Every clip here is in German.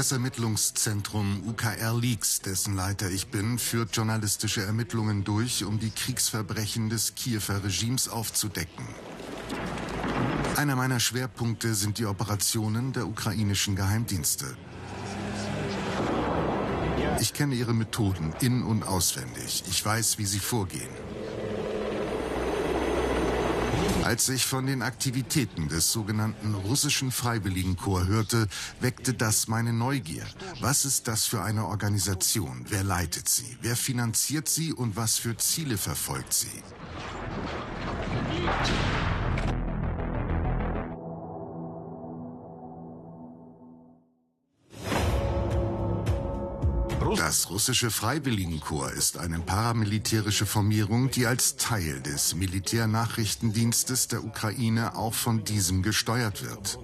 Das Ermittlungszentrum UKR Leaks, dessen Leiter ich bin, führt journalistische Ermittlungen durch, um die Kriegsverbrechen des Kiewer Regimes aufzudecken. Einer meiner Schwerpunkte sind die Operationen der ukrainischen Geheimdienste. Ich kenne ihre Methoden in- und auswendig. Ich weiß, wie sie vorgehen. Als ich von den Aktivitäten des sogenannten russischen Freiwilligenkorps hörte, weckte das meine Neugier. Was ist das für eine Organisation? Wer leitet sie? Wer finanziert sie und was für Ziele verfolgt sie? Das russische Freiwilligenkorps ist eine paramilitärische Formierung, die als Teil des Militärnachrichtendienstes der Ukraine auch von diesem gesteuert wird.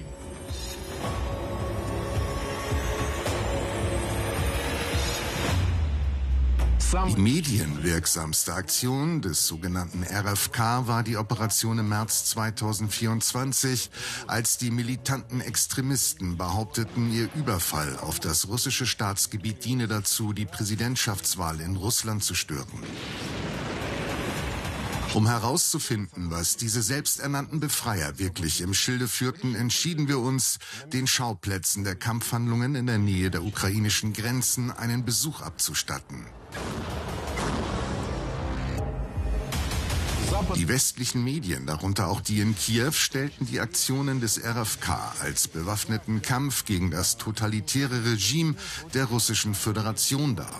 Die medienwirksamste Aktion des sogenannten RFK war die Operation im März 2024, als die militanten Extremisten behaupteten, ihr Überfall auf das russische Staatsgebiet diene dazu, die Präsidentschaftswahl in Russland zu stören. Um herauszufinden, was diese selbsternannten Befreier wirklich im Schilde führten, entschieden wir uns, den Schauplätzen der Kampfhandlungen in der Nähe der ukrainischen Grenzen einen Besuch abzustatten. Die westlichen Medien, darunter auch die in Kiew, stellten die Aktionen des RFK als bewaffneten Kampf gegen das totalitäre Regime der Russischen Föderation dar.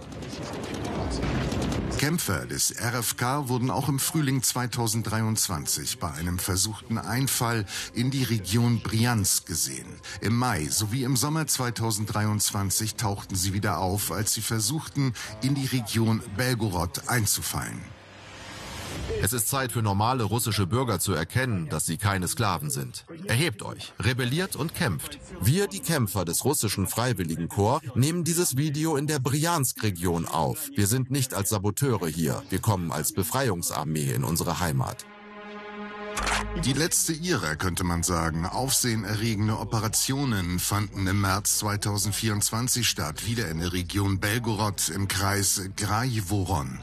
Kämpfer des RFK wurden auch im Frühling 2023 bei einem versuchten Einfall in die Region Bryansk gesehen. Im Mai sowie im Sommer 2023 tauchten sie wieder auf, als sie versuchten, in die Region Belgorod einzufallen. Es ist Zeit für normale russische Bürger zu erkennen, dass sie keine Sklaven sind. Erhebt euch, rebelliert und kämpft. Wir, die Kämpfer des russischen Freiwilligenkorps, nehmen dieses Video in der Bryansk-Region auf. Wir sind nicht als Saboteure hier. Wir kommen als Befreiungsarmee in unsere Heimat. Die letzte ihrer, könnte man sagen, aufsehenerregende Operationen fanden im März 2024 statt, wieder in der Region Belgorod im Kreis Graivoron.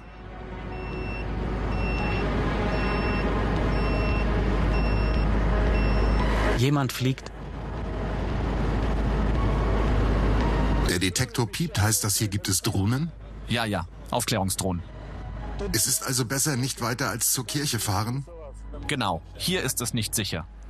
Jemand fliegt. Der Detektor piept, heißt das, hier gibt es Drohnen? Ja, Aufklärungsdrohnen. Es ist also besser, nicht weiter als zur Kirche fahren? Genau, hier ist es nicht sicher.